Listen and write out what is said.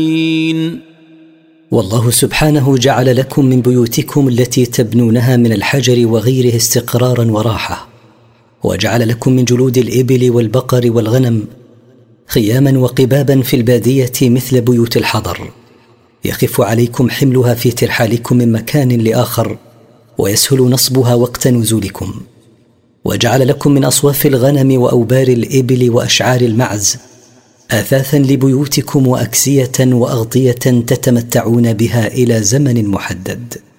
والله سبحانه جعل لكم من بيوتكم التي تبنونها من الحجر وغيره استقرارا وراحة، وجعل لكم من جلود الإبل والبقر والغنم خياما وقبابا في البادية مثل بيوت الحضر، يخف عليكم حملها في ترحالكم من مكان لآخر، ويسهل نصبها وقت نزولكم. وجعل لكم من أصواف الغنم وأوبار الإبل وأشعار المعز آثاثا لبيوتكم وأكسية وأغطية تتمتعون بها إلى زمن محدد.